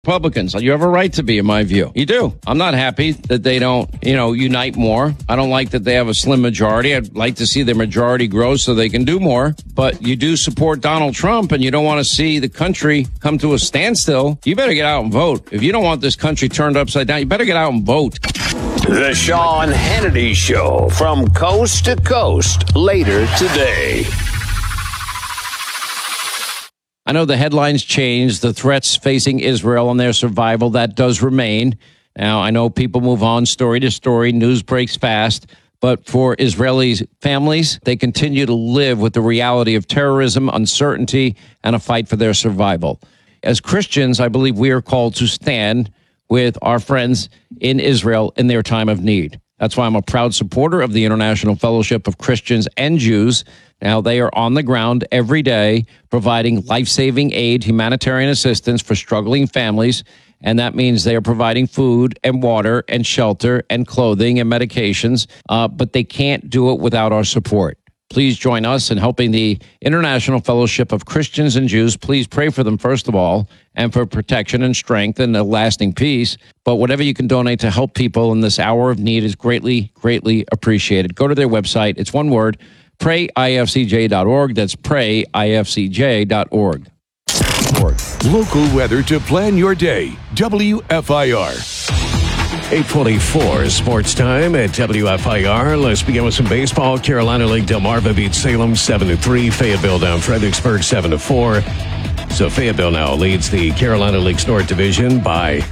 Republicans. You have a right to be, in my view. You do. I'm not happy that they don't, unite more. I don't like that they have a slim majority. I'd like to see their majority grow so they can do more. But you do support Donald Trump and you don't want to see the country come to a standstill. You better get out and vote. If you don't want this country turned upside down, you better get out and vote. The Sean Hannity Show from coast to coast later today. I know the headlines changed, the threats facing Israel and their survival, that does remain. Now, I know people move on story to story, news breaks fast, but for Israeli families, they continue to live with the reality of terrorism, uncertainty, and a fight for their survival. As Christians, I believe we are called to stand with our friends in Israel in their time of need. That's why I'm a proud supporter of the International Fellowship of Christians and Jews. Now, they are on the ground every day providing life-saving aid, humanitarian assistance for struggling families, and that means they are providing food and water and shelter and clothing and medications, but they can't do it without our support. Please join us in helping the International Fellowship of Christians and Jews. Please pray for them, first of all, and for protection and strength and a lasting peace. But whatever you can donate to help people in this hour of need is greatly, greatly appreciated. Go to their website. It's one word, prayifcj.org. That's prayifcj.org. Local weather to plan your day. WFIR. 8:24 sports time at WFIR. Let's begin with some baseball. Carolina League Delmarva beat Salem 7-3. Fayetteville down Fredericksburg 7-4. So Fayetteville now leads the Carolina League's North Division by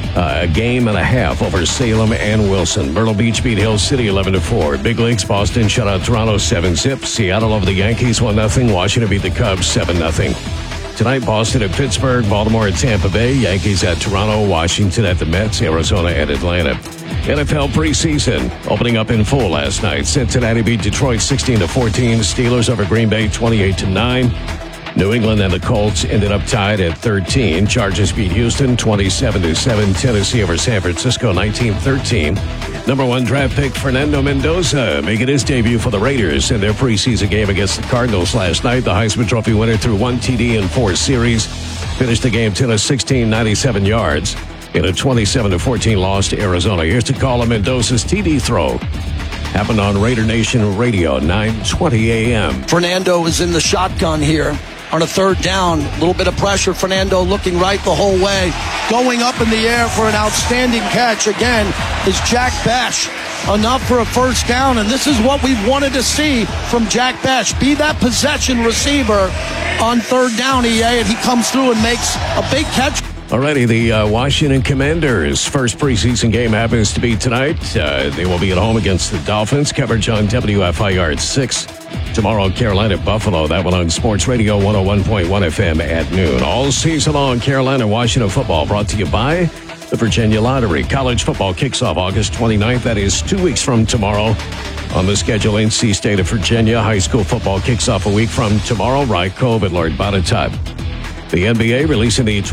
a game and a half over Salem and Wilson. Myrtle Beach beat Hill City 11-4. Big Leagues, Boston shut out Toronto 7-0. Seattle over the Yankees 1-0. Washington beat the Cubs 7-0. Tonight, Boston at Pittsburgh, Baltimore at Tampa Bay, Yankees at Toronto, Washington at the Mets, Arizona at Atlanta. NFL preseason opening up in full last night. Cincinnati beat Detroit 16-14. Steelers over Green Bay 28-9. New England and the Colts ended up tied at 13. Chargers beat Houston 27-7. Tennessee over San Francisco 19-13. Number one draft pick Fernando Mendoza making his debut for the Raiders in their preseason game against the Cardinals last night. The Heisman Trophy winner threw 1 TD in 4 series. Finished the game 10-16, 97 yards in a 27-14 loss to Arizona. Here's to call Mendoza's TD throw. Happened on Raider Nation Radio, 9:20 a.m. Fernando is in the shotgun here. On a third down, a little bit of pressure. Fernando looking right the whole way. Going up in the air for an outstanding catch again is Jack Bech. Enough for a first down, and this is what we've wanted to see from Jack Bech. Be that possession receiver on third down, EA, and he comes through and makes a big catch. Alrighty, the Washington Commanders' first preseason game happens to be tonight. They will be at home against the Dolphins. Coverage on WFIR at 6. Tomorrow, Carolina Buffalo. That one on Sports Radio 101.1 FM at noon. All season long, Carolina Washington football brought to you by the Virginia Lottery. College football kicks off August 29th. That is 2 weeks from tomorrow. On the schedule, NC State of Virginia. High school football kicks off a week from tomorrow. Rye Cove at Lord Botetourt. The NBA releasing the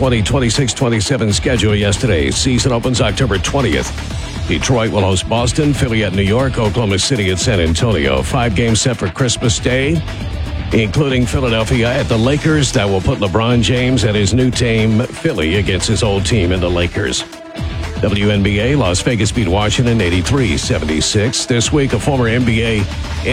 2026-27 schedule yesterday. Season opens October 20th. Detroit will host Boston, Philly at New York, Oklahoma City at San Antonio. 5 games set for Christmas Day, including Philadelphia at the Lakers. That will put LeBron James and his new team, Philly, against his old team in the Lakers. WNBA, Las Vegas beat Washington 83-76. This week, a former NBA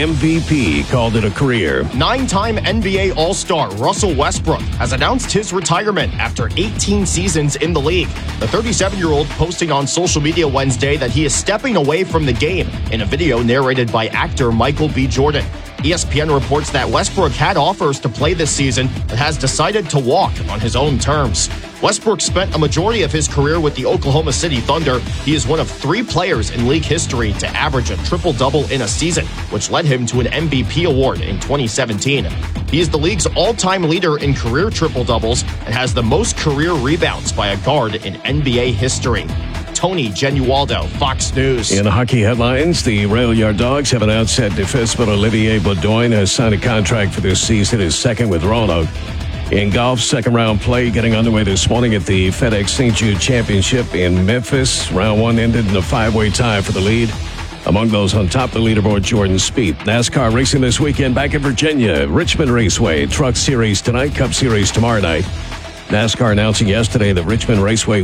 MVP called it a career. 9-time NBA All-Star Russell Westbrook has announced his retirement after 18 seasons in the league. The 37-year-old posting on social media Wednesday that he is stepping away from the game in a video narrated by actor Michael B. Jordan. ESPN reports that Westbrook had offers to play this season, but has decided to walk on his own terms. Westbrook spent a majority of his career with the Oklahoma City Thunder. He is one of 3 players in league history to average a triple-double in a season, which led him to an MVP award in 2017. He is the league's all-time leader in career triple-doubles and has the most career rebounds by a guard in NBA history. Tony Genualdo, Fox News. In hockey headlines, the Rail Yard Dogs have announced that defenseman Olivier Beaudoin has signed a contract for this season, his second with Roanoke. In golf, second-round play getting underway this morning at the FedEx St. Jude Championship in Memphis. Round 1 ended in a 5-way tie for the lead. Among those on top of the leaderboard, Jordan Spieth. NASCAR racing this weekend back in Virginia. Richmond Raceway, Truck Series tonight, Cup Series tomorrow night. NASCAR announcing yesterday that Richmond Raceway